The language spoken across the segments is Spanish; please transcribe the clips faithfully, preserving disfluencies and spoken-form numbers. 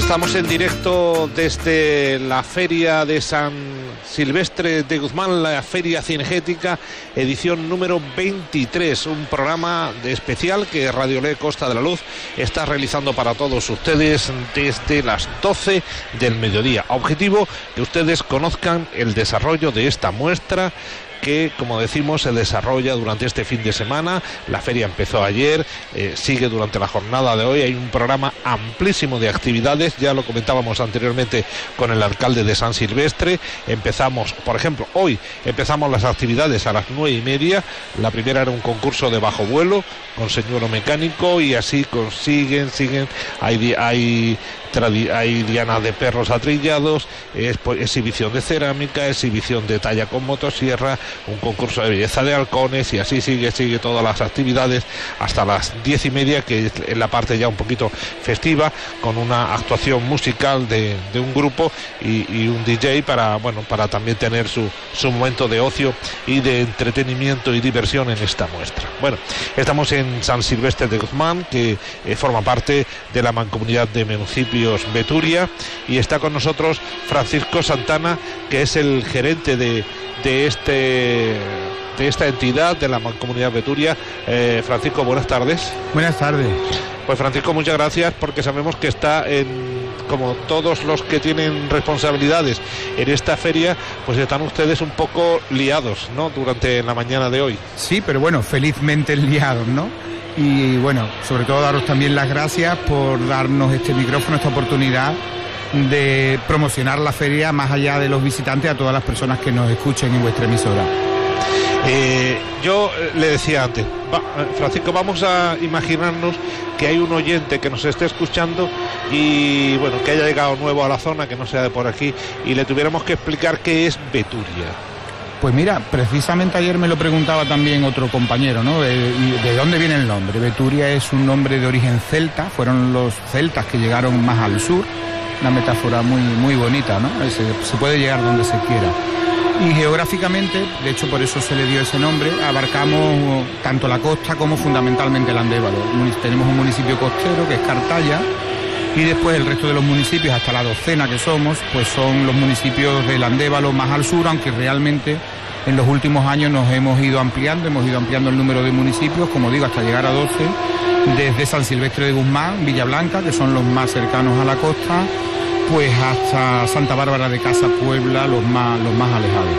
Estamos en directo desde la Feria de San Silvestre de Guzmán, la Feria Cinegética, edición número veintitrés, un programa de especial que Radio Le Costa de la Luz está realizando para todos ustedes desde las doce del mediodía. Objetivo, que ustedes conozcan el desarrollo de esta muestra que, como decimos, se desarrolla durante este fin de semana. La feria empezó ayer, eh, sigue durante la jornada de hoy. Hay un programa amplísimo de actividades, ya lo comentábamos anteriormente con el alcalde de San Silvestre. Empezamos, por ejemplo, hoy empezamos las actividades a las nueve y media. La primera era un concurso de bajo vuelo con señuelo mecánico, y así consiguen, siguen, hay, hay hay dianas de perros atrillados, exhibición de cerámica, exhibición de talla con motosierra, un concurso de belleza de halcones, y así sigue, sigue todas las actividades hasta las diez y media, que es la parte ya un poquito festiva, con una actuación musical de, de un grupo y, y un D J para, bueno, para también tener su, su momento de ocio y de entretenimiento y diversión en esta muestra. Bueno, estamos en San Silvestre de Guzmán, que eh, forma parte de la mancomunidad de municipios Beturia, y está con nosotros Francisco Santana, que es el gerente de, de este de esta entidad de la mancomunidad Beturia. eh, Francisco, buenas tardes. Buenas tardes. Pues Francisco, muchas gracias, porque sabemos que está en, como todos los que tienen responsabilidades en esta feria, pues están ustedes un poco liados, ¿no?, durante la mañana de hoy. Sí, pero bueno, felizmente liados, ¿no? Y bueno, sobre todo daros también las gracias por darnos este micrófono, esta oportunidad de promocionar la feria más allá de los visitantes, a todas las personas que nos escuchen en vuestra emisora. Eh, yo le decía antes, va, Francisco, vamos a imaginarnos que hay un oyente que nos esté escuchando y, bueno, que haya llegado nuevo a la zona, que no sea de por aquí, y le tuviéramos que explicar qué es Beturia. Pues mira, precisamente ayer me lo preguntaba también otro compañero, ¿no? ¿De, de dónde viene el nombre? Beturia es un nombre de origen celta, fueron los celtas que llegaron más al sur, una metáfora muy, muy bonita, ¿no? Se, se puede llegar donde se quiera. Y geográficamente, de hecho por eso se le dio ese nombre, abarcamos tanto la costa como fundamentalmente el Andévalo. Tenemos un municipio costero que es Cartaya, y después el resto de los municipios, hasta la docena que somos, pues son los municipios del Andévalo más al sur, aunque realmente en los últimos años nos hemos ido ampliando, hemos ido ampliando el número de municipios, como digo, hasta llegar a doce, desde San Silvestre de Guzmán, Villablanca, que son los más cercanos a la costa, pues hasta Santa Bárbara de Casa, Puebla, los más, los más alejados.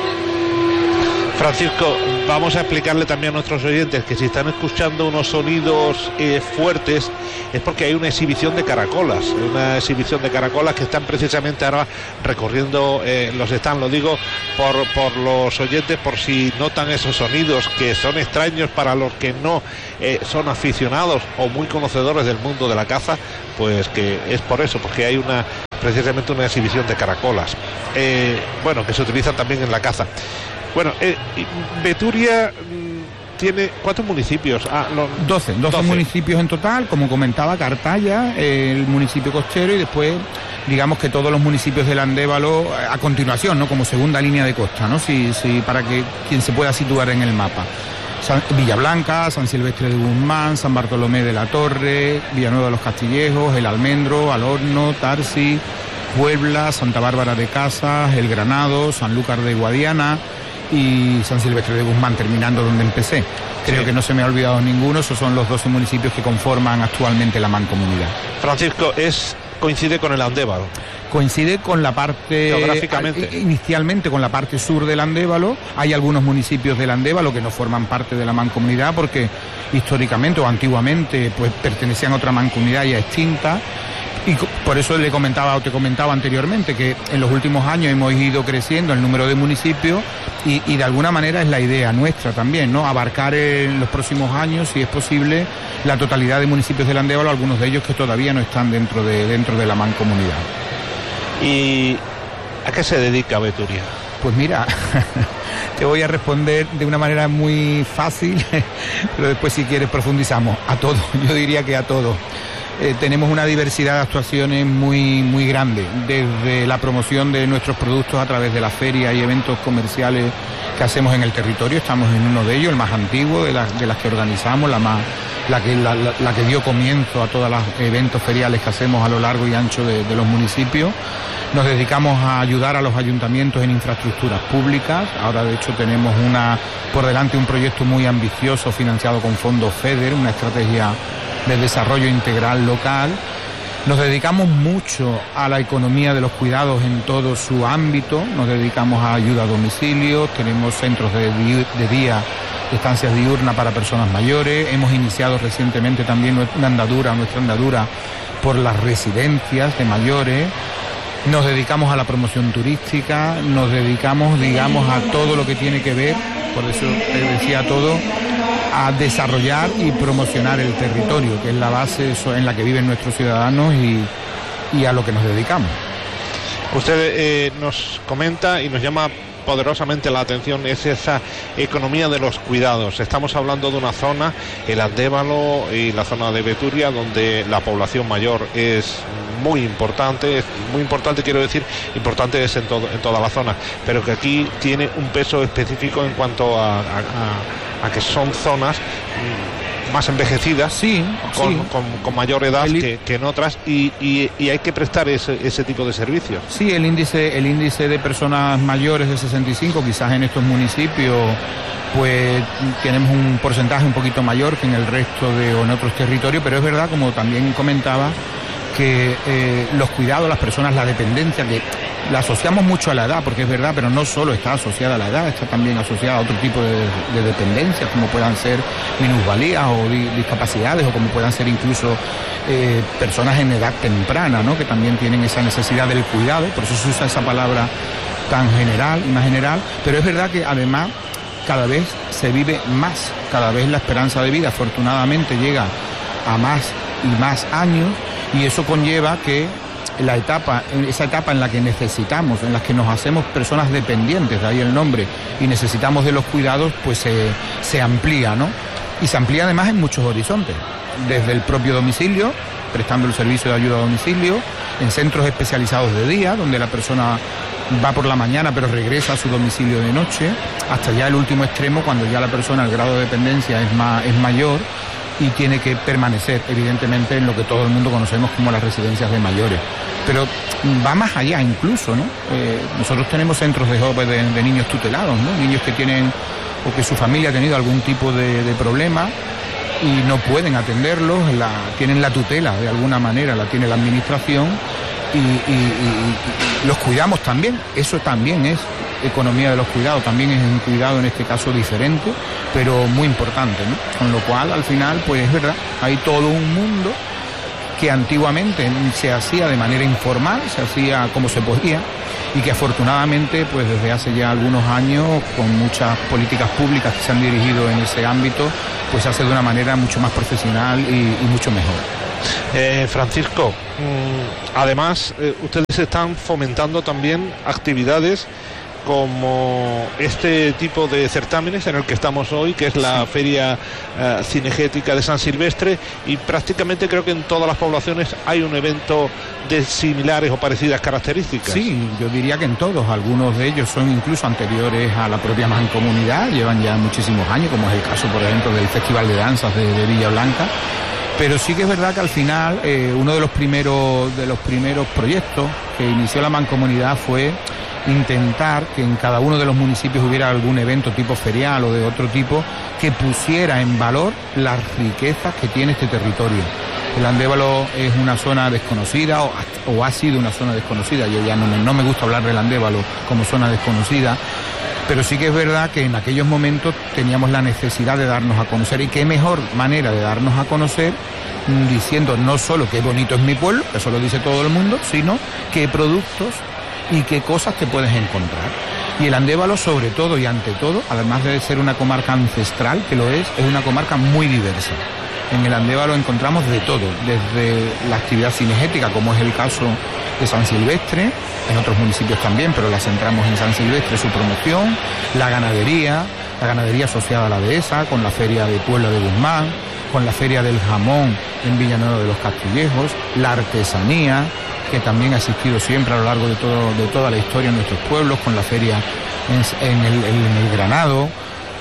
Francisco, vamos a explicarle también a nuestros oyentes que si están escuchando unos sonidos eh, fuertes, es porque hay una exhibición de caracolas, una exhibición de caracolas que están precisamente ahora recorriendo eh, los stands. Lo digo por, por los oyentes, por si notan esos sonidos que son extraños para los que no eh, son aficionados o muy conocedores del mundo de la caza, pues que es por eso, porque hay una precisamente una exhibición de caracolas, eh, bueno, que se utilizan también en la caza. Bueno, eh, Beturia mmm, tiene ¿cuántos municipios? Ah, los... doce, doce municipios en total, como comentaba, Cartaya, eh, el municipio costero, y después, digamos que todos los municipios del Andévalo a continuación, ¿no?, como segunda línea de costa, ¿no?, si, si, para que quien se pueda situar en el mapa. San, Villablanca, San Silvestre de Guzmán, San Bartolomé de la Torre, Villanueva de los Castillejos, El Almendro, Alhorno, Tarsi, Puebla, Santa Bárbara de Casas, El Granado, Sanlúcar de Guadiana y San Silvestre de Guzmán, terminando donde empecé. Creo sí. que no se me ha olvidado ninguno. Esos son los doce municipios que conforman actualmente la mancomunidad. Francisco, es coincide con el Andévalo. Coincide con la parte, geográficamente, inicialmente con la parte sur del Andévalo. Hay algunos municipios del Andévalo que no forman parte de la mancomunidad porque históricamente o antiguamente pues pertenecían a otra mancomunidad ya extinta. Y por eso le comentaba o te comentaba anteriormente que en los últimos años hemos ido creciendo el número de municipios y, y de alguna manera es la idea nuestra también, ¿no?, abarcar en los próximos años, si es posible, la totalidad de municipios del Andévalo, algunos de ellos que todavía no están dentro de, dentro de la mancomunidad. ¿Y a qué se dedica Beturia? Pues mira, te voy a responder de una manera muy fácil, pero después si quieres profundizamos. A todo, yo diría que a todo. Eh, tenemos una diversidad de actuaciones muy, muy grande, desde la promoción de nuestros productos a través de las ferias y eventos comerciales que hacemos en el territorio. Estamos en uno de ellos, el más antiguo de las, de las que organizamos, la más, la que, la, la, la que dio comienzo a todos los eventos feriales que hacemos a lo largo y ancho de, de los municipios. Nos dedicamos a ayudar a los ayuntamientos en infraestructuras públicas. Ahora, de hecho, tenemos una por delante un proyecto muy ambicioso financiado con fondos FEDER, una estrategia de desarrollo integral local. Nos dedicamos mucho a la economía de los cuidados en todo su ámbito. Nos dedicamos a ayuda a domicilio, tenemos centros de, di de día, estancias diurnas para personas mayores. Hemos iniciado recientemente también una andadura, nuestra andadura por las residencias de mayores. Nos dedicamos a la promoción turística, nos dedicamos, digamos, a todo lo que tiene que ver, por eso te decía todo, a desarrollar y promocionar el territorio, que es la base en la que viven nuestros ciudadanos y, y a lo que nos dedicamos. Usted eh, nos comenta y nos llama poderosamente la atención es esa economía de los cuidados. Estamos hablando de una zona, el Andévalo y la zona de Beturia, donde la población mayor es muy importante, es muy importante, quiero decir, importante es en, todo, en toda la zona, pero que aquí tiene un peso específico en cuanto a, a, a, a que son zonas más envejecidas, sí, con, sí. Con, con mayor edad el, que, que en otras y, y, y hay que prestar ese, ese tipo de servicios. Sí, el índice, el índice de personas mayores de sesenta y cinco, quizás en estos municipios pues tenemos un porcentaje un poquito mayor que en el resto de o en otros territorios, pero es verdad, como también comentaba, que eh, los cuidados, las personas, la dependencia, que la asociamos mucho a la edad, porque es verdad, pero no solo está asociada a la edad, está también asociada a otro tipo de, de dependencias, como puedan ser minusvalías o di, discapacidades, o como puedan ser incluso eh, personas en edad temprana, ¿no?, que también tienen esa necesidad del cuidado, por eso se usa esa palabra tan general, más general, pero es verdad que además cada vez se vive más, cada vez la esperanza de vida afortunadamente llega a más y más años, y eso conlleva que la etapa, esa etapa en la que necesitamos, en la que nos hacemos personas dependientes, de ahí el nombre, y necesitamos de los cuidados, pues se, se amplía, ¿no? Y se amplía además en muchos horizontes, desde el propio domicilio, prestando el servicio de ayuda a domicilio, en centros especializados de día, donde la persona va por la mañana pero regresa a su domicilio de noche, hasta ya el último extremo, cuando ya la persona, el grado de dependencia es, ma, es mayor, y tiene que permanecer, evidentemente, en lo que todo el mundo conocemos como las residencias de mayores. Pero va más allá incluso, ¿no? Eh, nosotros tenemos centros de, de, de niños tutelados, ¿no? Niños que tienen, o que su familia ha tenido algún tipo de, de problema y no pueden atenderlos, la, tienen la tutela de alguna manera, la tiene la administración, y, y, y, y los cuidamos también. Eso también es economía de los cuidados, también es un cuidado en este caso diferente, pero muy importante, ¿no? Con lo cual, al final, pues es verdad, hay todo un mundo que antiguamente se hacía de manera informal, se hacía como se podía, y que afortunadamente, pues desde hace ya algunos años, con muchas políticas públicas que se han dirigido en ese ámbito, pues se hace de una manera mucho más profesional y, y mucho mejor. Eh, Francisco, mmm, además, eh, ustedes están fomentando también actividades como este tipo de certámenes en el que estamos hoy, que es la sí. Feria uh, Cinegética de San Silvestre, y prácticamente creo que en todas las poblaciones hay un evento de similares o parecidas características. Sí, yo diría que en todos, algunos de ellos son incluso anteriores a la propia Mancomunidad, llevan ya muchísimos años, como es el caso, por ejemplo, del Festival de Danzas de, de Villa Blanca. Pero sí que es verdad que al final eh, uno de los primeros de los primeros proyectos que inició la Mancomunidad fue intentar que en cada uno de los municipios hubiera algún evento tipo ferial o de otro tipo que pusiera en valor las riquezas que tiene este territorio. El Andévalo es una zona desconocida o, o ha sido una zona desconocida. Yo ya no me, no me gusta hablar del Andévalo como zona desconocida, pero sí que es verdad que en aquellos momentos teníamos la necesidad de darnos a conocer, y qué mejor manera de darnos a conocer diciendo no solo qué bonito es mi pueblo, que eso lo dice todo el mundo, sino qué productos y qué cosas te puedes encontrar. Y el Andévalo, sobre todo y ante todo, además de ser una comarca ancestral, que lo es, es una comarca muy diversa. En el Andévalo encontramos de todo, desde la actividad cinegética, como es el caso de San Silvestre, en otros municipios también, pero la centramos en San Silvestre, su promoción, la ganadería, la ganadería asociada a la dehesa, con la Feria de Puebla de Guzmán, con la Feria del Jamón en Villanueva de los Castillejos, la artesanía, que también ha existido siempre a lo largo de todo de toda la historia en nuestros pueblos, con la feria en, en, el, en el Granado,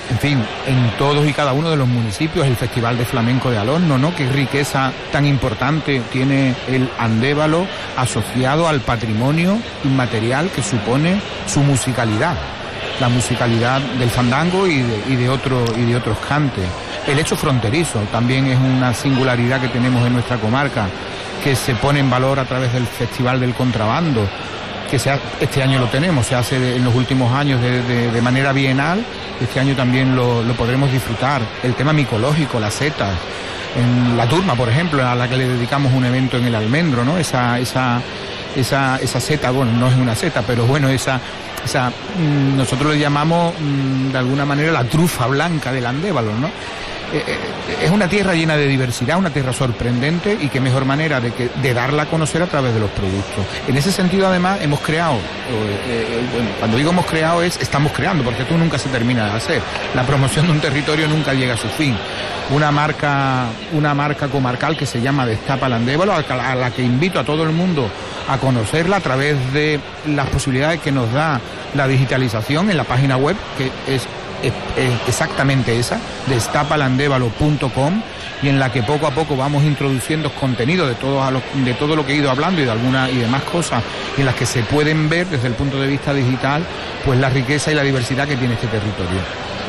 en fin, en todos y cada uno de los municipios, el Festival de Flamenco de Alorno, ¿no? Qué riqueza tan importante tiene el Andévalo asociado al patrimonio inmaterial que supone su musicalidad, la musicalidad del fandango y de, y de, otro, y de otros cantes. El hecho fronterizo también es una singularidad que tenemos en nuestra comarca, que se pone en valor a través del Festival del Contrabando, que se ha, este año lo tenemos, se hace de, en los últimos años de, de, de manera bienal. Este año también lo, lo podremos disfrutar. El tema micológico, las setas, en la turma, por ejemplo, a la que le dedicamos un evento en el Almendro, ¿no? Esa, esa, esa, esa seta, bueno, no es una seta, pero bueno, esa, esa mmm, nosotros le llamamos mmm, de alguna manera la trufa blanca del Andévalo, ¿no? Eh, eh, es una tierra llena de diversidad, una tierra sorprendente, y qué mejor manera de, que, de darla a conocer a través de los productos. En ese sentido, además, hemos creado, eh, eh, bueno, cuando digo hemos creado es, estamos creando, porque esto nunca se termina de hacer. La promoción de un territorio nunca llega a su fin. Una marca, una marca comarcal que se llama Destapa el Andévalo, a la que invito a todo el mundo a conocerla a través de las posibilidades que nos da la digitalización en la página web, que es Es, es exactamente esa, destapa el andévalo punto com, y en la que poco a poco vamos introduciendo contenido de todo, a lo, de todo lo que he ido hablando y de algunas y demás cosas, en las que se pueden ver desde el punto de vista digital pues la riqueza y la diversidad que tiene este territorio.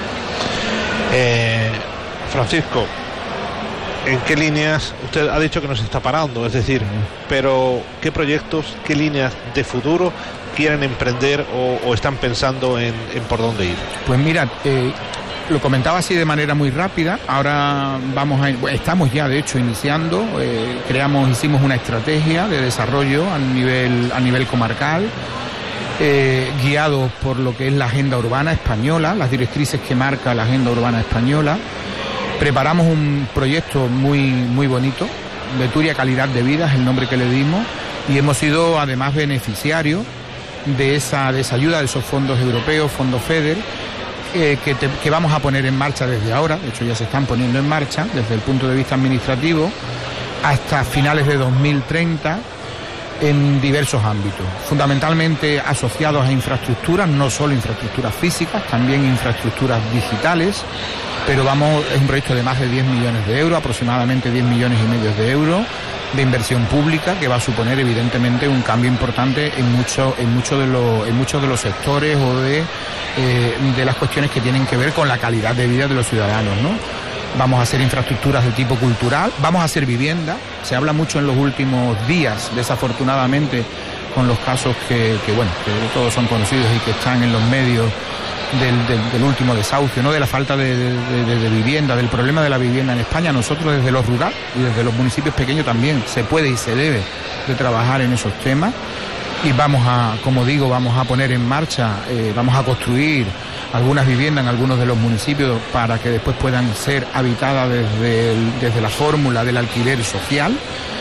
Eh, Francisco, ¿en qué líneas? Usted ha dicho que nos está parando, es decir, pero ¿qué proyectos, qué líneas de futuro quieren emprender o, o están pensando en, en por dónde ir? Pues mira, eh, lo comentaba así de manera muy rápida. Ahora vamos a, estamos ya de hecho iniciando, eh, creamos, hicimos una estrategia de desarrollo a nivel, a nivel comarcal, eh, guiados por lo que es la agenda urbana española, las directrices que marca la agenda urbana española. Preparamos un proyecto muy, muy bonito, Veturia Calidad de Vida es el nombre que le dimos, y hemos sido además beneficiarios de esa, de esa ayuda de esos fondos europeos, fondos FEDER, eh, que, te, que vamos a poner en marcha desde ahora. De hecho ya se están poniendo en marcha desde el punto de vista administrativo hasta finales de dos mil treinta en diversos ámbitos, fundamentalmente asociados a infraestructuras, no solo infraestructuras físicas, también infraestructuras digitales, pero vamos, es un proyecto de más de diez millones de euros, aproximadamente diez millones y medio de euros de inversión pública, que va a suponer evidentemente un cambio importante en muchos en mucho de los en muchos de los sectores o de eh, de las cuestiones que tienen que ver con la calidad de vida de los ciudadanos, ¿no? Vamos a hacer infraestructuras de tipo cultural, vamos a hacer vivienda. Se habla mucho en los últimos días, desafortunadamente, con los casos que, que bueno, que todos son conocidos y que están en los medios del, del, del último desahucio, ¿no? De la falta de, de, de, de vivienda, del problema de la vivienda en España. Nosotros desde lo rural y desde los municipios pequeños también se puede y se debe de trabajar en esos temas, y vamos a, como digo, vamos a poner en marcha, eh, vamos a construir algunas viviendas en algunos de los municipios para que después puedan ser habitadas desde, el, desde la fórmula del alquiler social.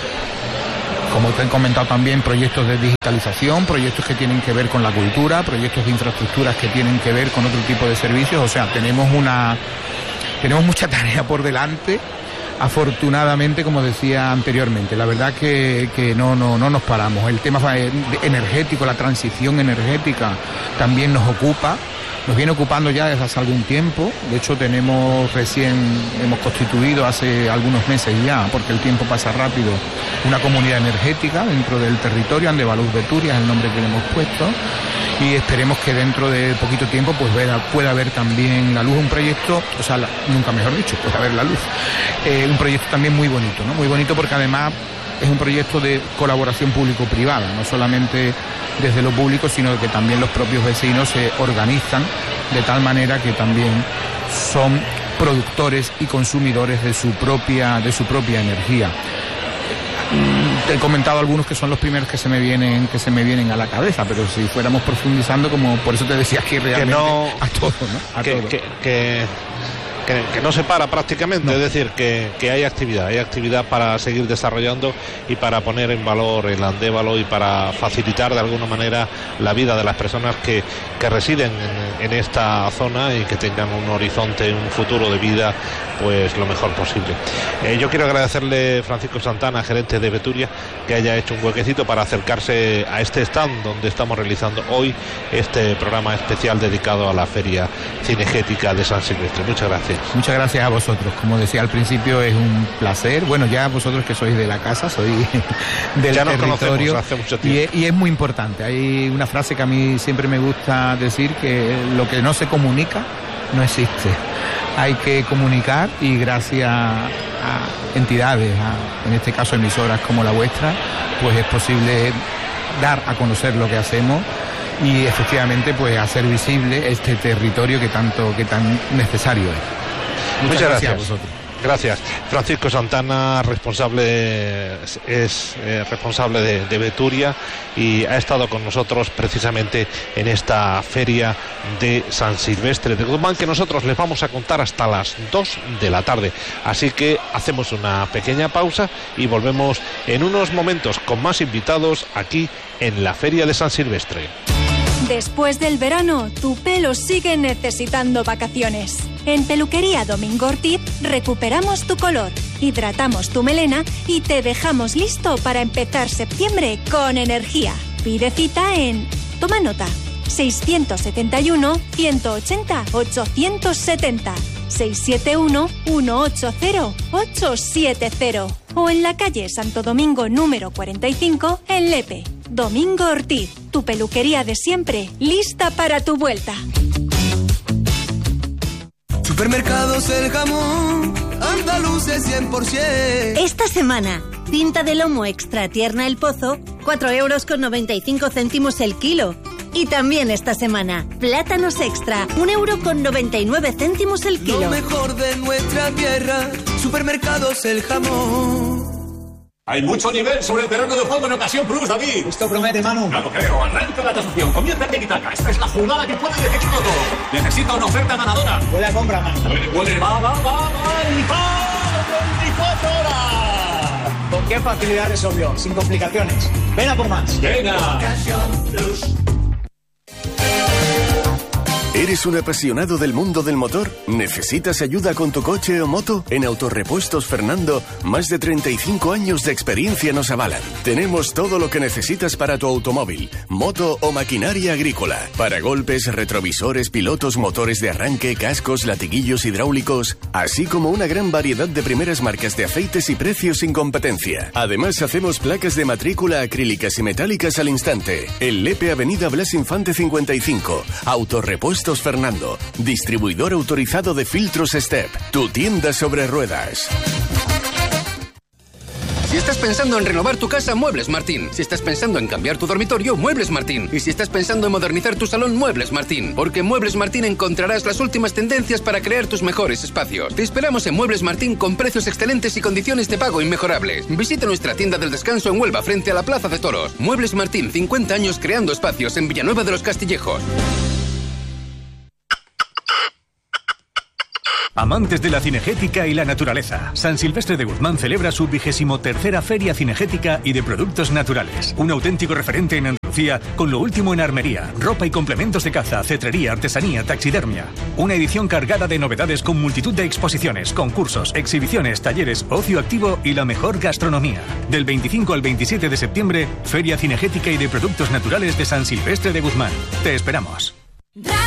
Como te he comentado también, proyectos de digitalización, proyectos que tienen que ver con la cultura, proyectos de infraestructuras que tienen que ver con otro tipo de servicios. O sea, tenemos una tenemos mucha tarea por delante, afortunadamente, como decía anteriormente. La verdad que, que no, no, no nos paramos. El tema energético, la transición energética también nos ocupa. Nos viene ocupando ya desde hace algún tiempo. De hecho, tenemos recién, hemos constituido hace algunos meses ya, porque el tiempo pasa rápido, una comunidad energética dentro del territorio. Andévalo Veturia es el nombre que le hemos puesto, y esperemos que dentro de poquito tiempo pues pueda, pueda haber también la luz. Un proyecto, o sea, la, nunca mejor dicho, pueda haber la luz. Eh, un proyecto también muy bonito, ¿no? Muy bonito porque además es un proyecto de colaboración público-privada, no solamente desde lo público, sino que también los propios vecinos se organizan de tal manera que también son productores y consumidores de su propia, de su propia energía. Te he comentado algunos que son los primeros que se me vienen que se me vienen a la cabeza, pero si fuéramos profundizando, como por eso te decía que realmente que no, a todo, ¿no? A que, todo. Que, que, que, que no se para prácticamente, no. Es decir, que, que hay actividad, hay actividad para seguir desarrollando y para poner en valor el Andévalo y para facilitar de alguna manera la vida de las personas que, que residen en, en esta zona y que tengan un horizonte, un futuro de vida pues lo mejor posible. Eh, yo quiero agradecerle a Francisco Santana, gerente de Veturia, que haya hecho un huequecito para acercarse a este stand donde estamos realizando hoy este programa especial dedicado a la Feria Cinegética de San Silvestre. Muchas gracias. Muchas gracias a vosotros. Como decía al principio, es un placer. Bueno, ya vosotros que sois de la casa, sois del ya nos territorio. Hace mucho tiempo. Y, es, y es muy importante. Hay una frase que a mí siempre me gusta decir, que lo que no se comunica no existe. Hay que comunicar, y gracias a entidades, a, en este caso emisoras como la vuestra, pues es posible dar a conocer lo que hacemos y efectivamente pues hacer visible este territorio que tanto que tan necesario es. Muchas, Muchas gracias. gracias a vosotros. Gracias. Francisco Santana, responsable es, es eh, responsable de, de Veturia, y ha estado con nosotros precisamente en esta feria de San Silvestre de Guzmán, que nosotros les vamos a contar hasta las dos de la tarde. Así que hacemos una pequeña pausa y volvemos en unos momentos con más invitados aquí en la feria de San Silvestre. Después del verano, tu pelo sigue necesitando vacaciones. En Peluquería Domingo Ortiz recuperamos tu color, hidratamos tu melena y te dejamos listo para empezar septiembre con energía. Pide cita en... Toma nota. seiscientos setenta y uno, ciento ochenta, ochocientos setenta. seiscientos setenta y uno, ciento ochenta, ochocientos setenta. O en la calle Santo Domingo número cuarenta y cinco en Lepe. Domingo Ortiz, tu peluquería de siempre, lista para tu vuelta. Supermercados El Jamón, andaluces cien por ciento. Esta semana, cinta de lomo extra tierna El Pozo, cuatro euros con noventa y cinco céntimos el kilo. Y también esta semana, plátanos extra, un euro con noventa y nueve céntimos el kilo. Lo mejor de nuestra tierra, Supermercados El Jamón. Hay mucho nivel sobre el terreno de juego en Ocasión Plus, David. Esto promete, Manu. No lo creo. Arranca la tasación. Comienza el tiki-taka. Esta es la jugada que puede decidirlo todo. Necesita una oferta ganadora. Huele a compra, Manu. Huele, huele. Va, va, va, va. ¡El veinticuatro horas! ¿Con qué facilidad resolvió? Sin complicaciones. Ven a por más. Venga. Ocasión Plus. ¿Eres un apasionado del mundo del motor? ¿Necesitas ayuda con tu coche o moto? En Autorepuestos Fernando, más de treinta y cinco años de experiencia nos avalan. Tenemos todo lo que necesitas para tu automóvil, moto o maquinaria agrícola. Para golpes, retrovisores, pilotos, motores de arranque, cascos, latiguillos hidráulicos, así como una gran variedad de primeras marcas de aceites y precios sin competencia. Además, hacemos placas de matrícula acrílicas y metálicas al instante. En Lepe, Avenida Blas Infante cincuenta y cinco. Autorepuestos Fernando, distribuidor autorizado de filtros Step, tu tienda sobre ruedas. Si estás pensando en renovar tu casa, Muebles Martín. Si estás pensando en cambiar tu dormitorio, Muebles Martín. Y si estás pensando en modernizar tu salón, Muebles Martín. Porque en Muebles Martín encontrarás las últimas tendencias para crear tus mejores espacios. Te esperamos en Muebles Martín con precios excelentes y condiciones de pago inmejorables. Visita nuestra tienda del descanso en Huelva, frente a la Plaza de Toros. Muebles Martín, cincuenta años creando espacios en Villanueva de los Castillejos. Amantes de la cinegética y la naturaleza, San Silvestre de Guzmán celebra su vigésimo tercera Feria Cinegética y de Productos Naturales. Un auténtico referente en Andalucía con lo último en armería, ropa y complementos de caza, cetrería, artesanía, taxidermia. Una edición cargada de novedades con multitud de exposiciones, concursos, exhibiciones, talleres, ocio activo y la mejor gastronomía. Del veinticinco al veintisiete de septiembre, Feria Cinegética y de Productos Naturales de San Silvestre de Guzmán. Te esperamos.